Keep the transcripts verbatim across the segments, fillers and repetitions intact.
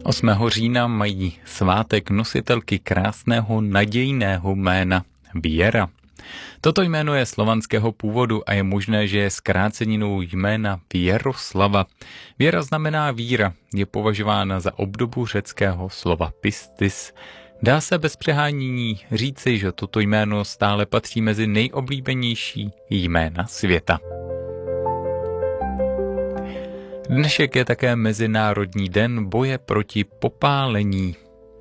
osmého října mají svátek nositelky krásného nadějného jména Věra. Toto jméno je slovanského původu a je možné, že je zkráceninou jména Věroslava. Věra znamená víra, je považována za obdobu řeckého slova pistis. Dá se bez přehánění říci, že toto jméno stále patří mezi nejoblíbenější jména světa. Dnešek je také Mezinárodní den boje proti popálení.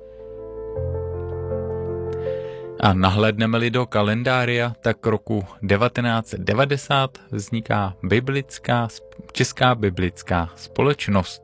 A nahlédneme-li do kalendária, tak roku devatenáct set devadesát vzniká biblická, Česká biblická společnost.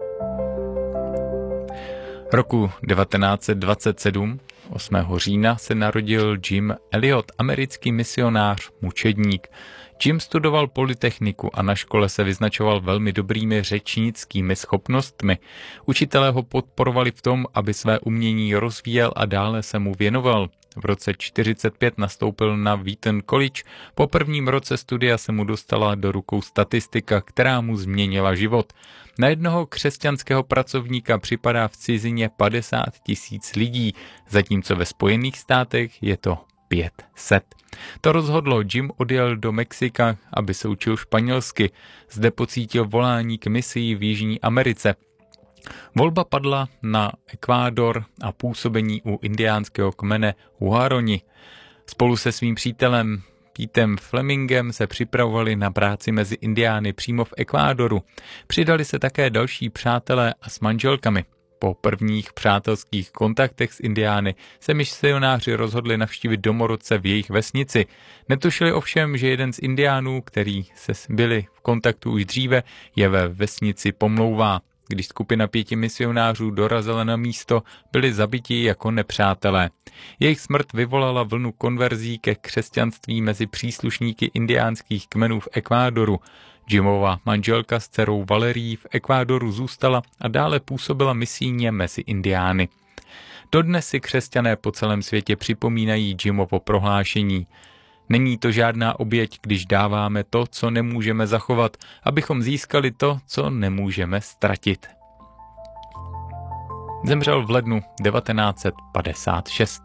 Roku devatenáct set dvacet sedm, osmého října, se narodil Jim Elliot, americký misionář, mučedník. Jim studoval polytechniku a na škole se vyznačoval velmi dobrými řečnickými schopnostmi. Učitelé ho podporovali v tom, aby své umění rozvíjel a dále se mu věnoval. V roce čtyřicet pět nastoupil na Wheaton College. Po prvním roce studia se mu dostala do rukou statistika, která mu změnila život. Na jednoho křesťanského pracovníka připadá v cizině padesát tisíc lidí, zatímco ve Spojených státech je to pět set. To rozhodlo, Jim odjel do Mexika, aby se učil španělsky. Zde pocítil volání k misii v Jižní Americe. Volba padla na Ekvádor a působení u indiánského kmene Huaroni. Spolu se svým přítelem Petem Flemingem se připravovali na práci mezi indiány přímo v Ekvádoru. Přidali se také další přátelé a s manželkami. Po prvních přátelských kontaktech s indiány se misionáři rozhodli navštívit domorodce v jejich vesnici. Netušili ovšem, že jeden z indiánů, který se byli v kontaktu už dříve, je ve vesnici pomlouvá. Když skupina pěti misionářů dorazila na místo, byli zabiti jako nepřátelé. Jejich smrt vyvolala vlnu konverzí ke křesťanství mezi příslušníky indiánských kmenů v Ekvádoru. Jimova manželka s dcerou Valerií v Ekvádoru zůstala a dále působila misijně mezi indiány. Dodnes si křesťané po celém světě připomínají Jimovo prohlášení. Není to žádná oběť, když dáváme to, co nemůžeme zachovat, abychom získali to, co nemůžeme ztratit. Zemřel v lednu devatenáct set padesát šest.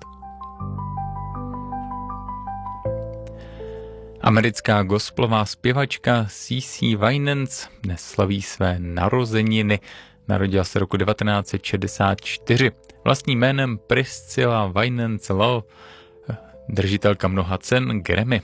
Americká gospelová zpěvačka C C Winans dnes slaví své narozeniny. Narodila se roku devatenáct set šedesát čtyři. Vlastním jménem Priscilla Winans Love, držitelka mnoha cen Grammy.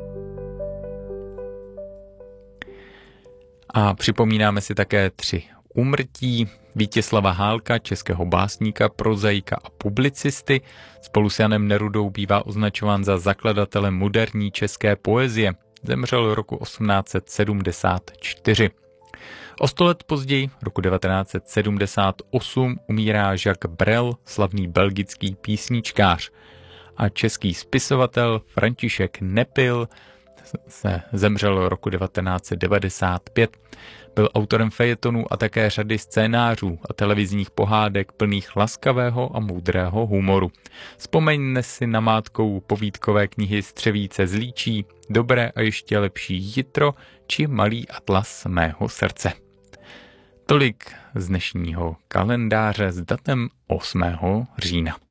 A připomínáme si také tři úmrtí. Vítězslava Hálka, českého básníka, prozaika a publicisty. Spolu s Janem Nerudou bývá označován za zakladatele moderní české poezie. Zemřel roku osmnáct set sedmdesát čtyři. O sto let později, roku devatenáct set sedmdesát osm, umírá Jacques Brel, slavný belgický písničkář. A český spisovatel František Nepil se zemřel roku devatenáct set devadesát pět. Byl autorem fejetonů a také řady scénářů a televizních pohádek plných laskavého a moudrého humoru. Vzpomeňme si namátkou povídkové knihy Střevíce z Líčí, Dobré a ještě lepší jitro či Malý atlas mého srdce. Tolik z dnešního kalendáře s datem osmého října.